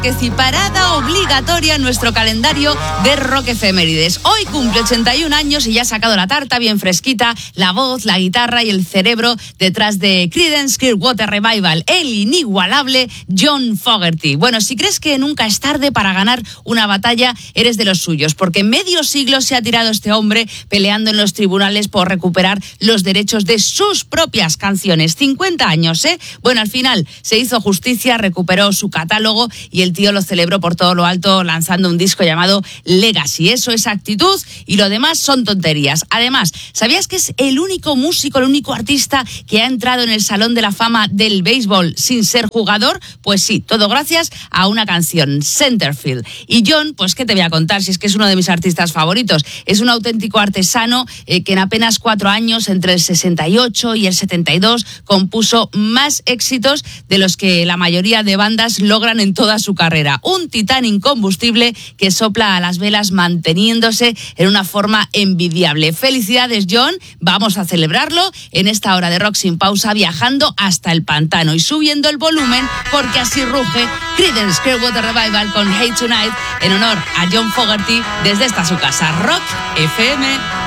Que si parada obligatoria en nuestro calendario de Rock Efemérides. Hoy cumple 81 años y ya ha sacado la tarta bien fresquita, la voz, la guitarra y el cerebro detrás de Creedence Clearwater Revival, el inigualable John Fogerty. Bueno, si crees que nunca es tarde para ganar una batalla, eres de los suyos, porque medio siglo se ha tirado este hombre peleando en los tribunales por recuperar los derechos de sus propias canciones. 50 años, ¿eh? Bueno, al final se hizo justicia, recuperó su catálogo y el tío lo celebró por todo lo alto lanzando un disco llamado Legacy. Eso es actitud y lo demás son tonterías. Además, ¿sabías que es el único músico, el único artista que ha entrado en el Salón de la Fama del béisbol sin ser jugador? Pues sí, todo gracias a una canción, Centerfield. Y John, pues qué te voy a contar, si es que es uno de mis artistas favoritos. Es un auténtico artesano que en apenas 4 años, entre el 68 y el 72, compuso más éxitos de los que la mayoría de bandas logran en toda su carrera. Un titán incombustible que sopla a las velas manteniéndose en una forma envidiable. Felicidades, John. Vamos a celebrarlo en esta hora de Rock Sin Pausa, viajando hasta el pantano y subiendo el volumen, porque así ruge Creedence Clearwater Revival con Hate Tonight en honor a John Fogerty desde esta su casa, Rock FM.